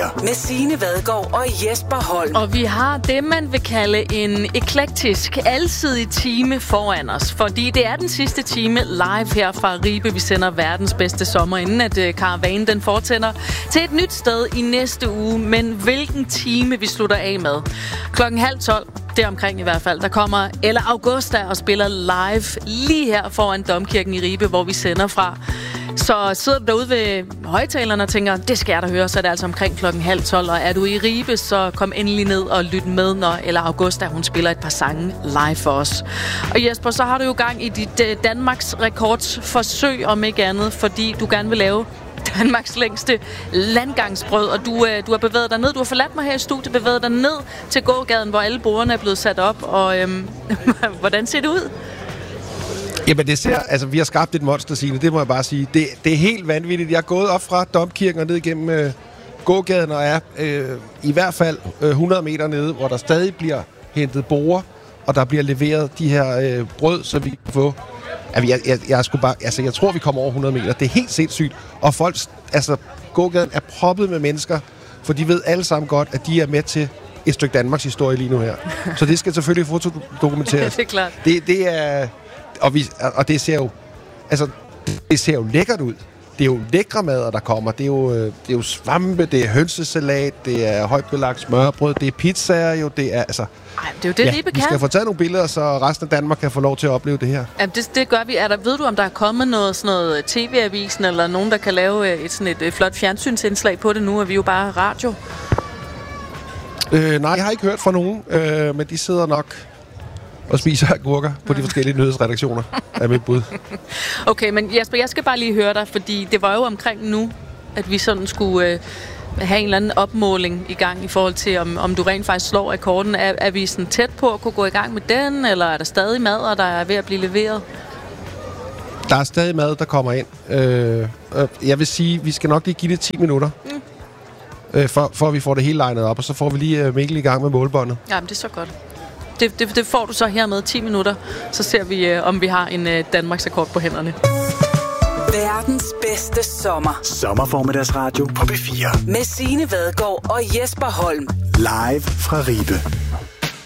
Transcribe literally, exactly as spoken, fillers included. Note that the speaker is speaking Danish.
fire. Med Signe Vadgaard og Jesper Holm. Og vi har det, man vil kalde en eklektisk, alsidig time foran os. Fordi det er den sidste time live her fra Ribe. Vi sender verdens bedste sommer, inden at uh, karavanen den fortsætter til et nyt sted i næste uge. Men hvilken time vi slutter af med? Klokken halv tolv, deromkring i hvert fald, der kommer Ella Augusta og spiller live lige her foran Domkirken i Ribe, hvor vi sender fra. Så sidder du derude ved højtalerne og tænker, det skal jeg da høre, så er det altså omkring klokken halv tolv. Og er du i Ribe, så kom endelig ned og lyt med, når Ella Augusta, hun spiller et par sange live for os. Og Jesper, så har du jo gang i dit uh, Danmarks rekordsforsøg, om ikke andet, fordi du gerne vil lave Danmarks længste landgangsbrød, og du, uh, du har bevæget dig ned. Du har forladt mig her i studiet, bevæget dig ned til gågaden, hvor alle bordene er blevet sat op. Og øhm, hvordan ser det ud? Jamen det ser, altså vi har skabt et monster, Signe, det må jeg bare sige. Det, det er helt vanvittigt. Jeg er gået op fra Domkirken og ned igennem øh, gågaden og er øh, i hvert fald øh, hundrede meter nede, hvor der stadig bliver hentet borer, og der bliver leveret de her øh, brød, så vi kan få. Altså, jeg, jeg, jeg, jeg, bare, altså, jeg tror, vi kommer over hundrede meter. Det er helt sindssygt. Og folk, altså gågaden er proppet med mennesker, for de ved alle sammen godt, at de er med til et stykke Danmarks historie lige nu her. Så det skal selvfølgelig fotodokumenteres. Det er klart. Det, det er... Og, vi, og det ser jo altså det ser jo lækkert ud. Det er jo lækre mader, der kommer. Det er jo, det er jo svampe, det er hønsesalat, det er højt belagt smørbrød, det er pizzaer jo, det er altså... Ej, det er jo det, ja, Ribe kan. Vi skal få taget nogle billeder, så resten af Danmark kan få lov til at opleve det her. Jamen, det, det gør vi. Er der, ved du, om der er kommet noget, sådan noget T V-avisen, eller nogen, der kan lave et, sådan et, et flot fjernsynsindslag på det nu, og vi er jo bare radio? Øh, nej, jeg har ikke hørt fra nogen, øh, men de sidder nok og spiser agurker på de forskellige nyhedsredaktioner, er mit bud. Okay, men Jesper, jeg skal bare lige høre dig, fordi det var jo omkring nu, at vi sådan skulle øh, have en eller anden opmåling i gang i forhold til, om, om du rent faktisk slår rekorden. Er, er vi sådan tæt på at kunne gå i gang med den, eller er der stadig mad, og der er ved at blive leveret? Der er stadig mad, der kommer ind. Øh, øh, jeg vil sige, vi skal nok lige give det ti minutter, mm. øh, for, for at vi får det hele legnet op, og så får vi lige øh, Mikkel i gang med målbåndet. Jamen, det er så godt. Det, det, det får du så her med ti minutter. Så ser vi, øh, om vi har en øh, Danmarks rekord på hænderne. Verdens bedste sommer. Sommerformiddagsradio på P fire. Med Signe Vadgaard og Jesper Holm. Live fra Ribe.